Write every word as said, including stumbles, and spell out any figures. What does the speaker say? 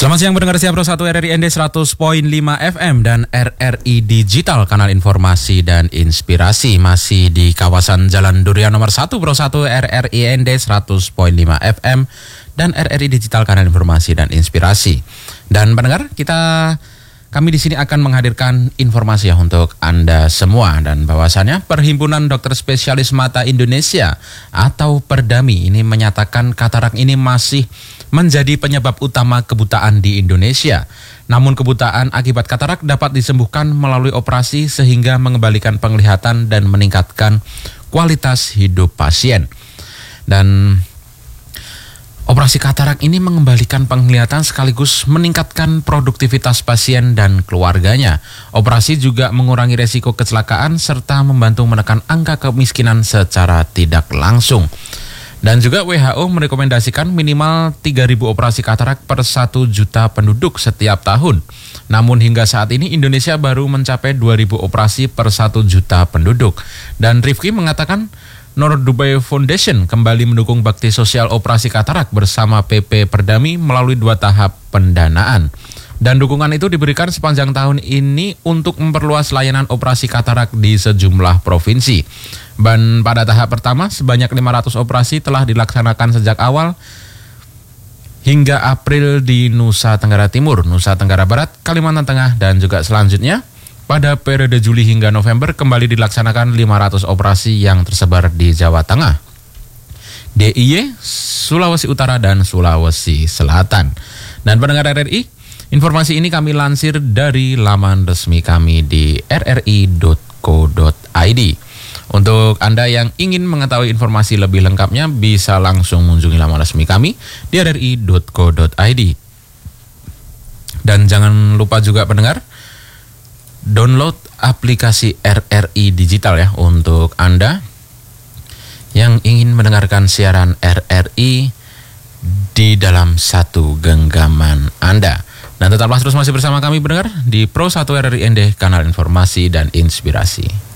Selamat siang pendengar Siap Pro satu R R I N D seratus koma lima F M dan R R I Digital, kanal informasi dan inspirasi, masih di kawasan Jalan Durian nomor satu Pro satu R R I N D seratus koma lima F M dan R R I Digital, kanal informasi dan inspirasi. Dan pendengar, kita kami di sini akan menghadirkan informasi ya untuk Anda semua, dan bahwasannya Perhimpunan Dokter Spesialis Mata Indonesia atau Perdami ini menyatakan katarak ini masih menjadi penyebab utama kebutaan di Indonesia. Namun kebutaan akibat katarak dapat disembuhkan melalui operasi sehingga mengembalikan penglihatan dan meningkatkan kualitas hidup pasien. Dan operasi katarak ini mengembalikan penglihatan sekaligus meningkatkan produktivitas pasien dan keluarganya. Operasi juga mengurangi resiko kecelakaan serta membantu menekan angka kemiskinan secara tidak langsung. Dan juga W H O merekomendasikan minimal tiga ribu operasi katarak per satu juta penduduk setiap tahun. Namun hingga saat ini Indonesia baru mencapai dua ribu operasi per satu juta penduduk. Dan Rifki mengatakan Nur Dubai Foundation kembali mendukung bakti sosial operasi katarak bersama P P Perdami melalui dua tahap pendanaan. Dan dukungan itu diberikan sepanjang tahun ini untuk memperluas layanan operasi katarak di sejumlah provinsi. Dan pada tahap pertama sebanyak lima ratus operasi telah dilaksanakan sejak awal hingga April di Nusa Tenggara Timur, Nusa Tenggara Barat, Kalimantan Tengah, dan juga selanjutnya pada periode Juli hingga November kembali dilaksanakan lima ratus operasi yang tersebar di Jawa Tengah, D I Y, Sulawesi Utara, dan Sulawesi Selatan. Dan pendengar R R I, informasi ini kami lansir dari laman resmi kami di r r i dot co dot i d. Untuk Anda yang ingin mengetahui informasi lebih lengkapnya bisa langsung mengunjungi laman resmi kami di r r i dot co dot i d. Dan jangan lupa juga pendengar, download aplikasi R R I Digital ya untuk Anda yang ingin mendengarkan siaran R R I di dalam satu genggaman Anda. Dan tetaplah terus masih bersama kami pendengar di Pro satu R R I N D, kanal informasi dan inspirasi.